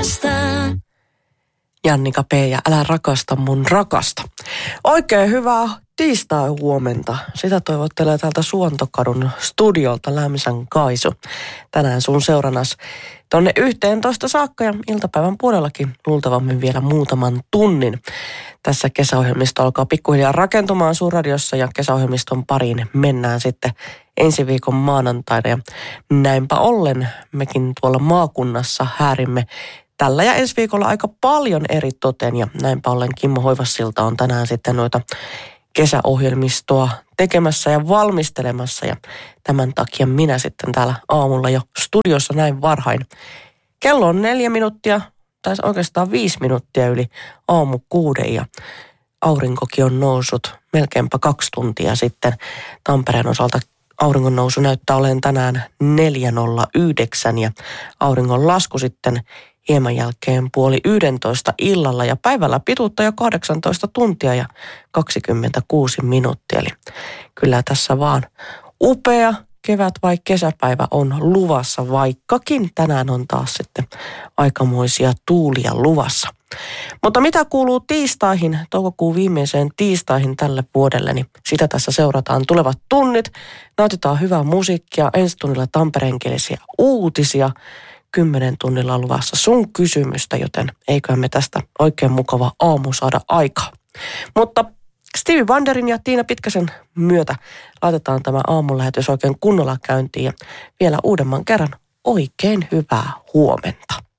Jannika P. ja Älä rakasta mun rakasta. Oikein hyvää tiistai-huomenta. Sitä toivottelee täältä Suontokadun studiolta Lämsän Kaisu. Tänään sun seuranas tonne 11 saakka ja iltapäivän puolellakin luultavammin vielä muutaman tunnin. Tässä kesäohjelmisto alkaa pikkuhiljaa rakentumaan Suurradiossa ja kesäohjelmiston pariin mennään sitten ensi viikon maanantaina. Ja näinpä ollen mekin tuolla maakunnassa häärimme tällä ja ensi viikolla aika paljon eri toteen ja näinpä ollen Kimmo Hoivassilta on tänään sitten noita kesäohjelmistoa tekemässä ja valmistelemassa ja tämän takia minä sitten täällä aamulla jo studiossa näin varhain. Kello on 4 minuuttia, tai oikeastaan 5 minuuttia yli aamu 6 ja aurinkokin on noussut melkeinpä 2 tuntia sitten. Tampereen osalta auringon nousu näyttää olevan tänään 4:09 ja auringon lasku sitten hieman jälkeen 10:30 illalla ja päivällä pituutta jo 18 tuntia ja 26 minuuttia. Eli kyllä tässä vaan upea kevät- vai kesäpäivä on luvassa, vaikkakin tänään on taas sitten aikamoisia tuulia luvassa. Mutta mitä kuuluu tiistaihin, toukokuun viimeiseen tiistaihin tälle vuodelle, niin sitä tässä seurataan tulevat tunnit. Nautitaan hyvää musiikkia, ensi tunnilla tampereenkielisiä uutisia. 10 tunnilla luvassa sun kysymystä, joten eiköhän me tästä oikein mukava aamu saada aikaa. Mutta Stevie Wonderin ja Tiina Pitkäsen myötä laitetaan tämä aamunlähetys oikein kunnolla käyntiin ja vielä uudemman kerran oikein hyvää huomenta.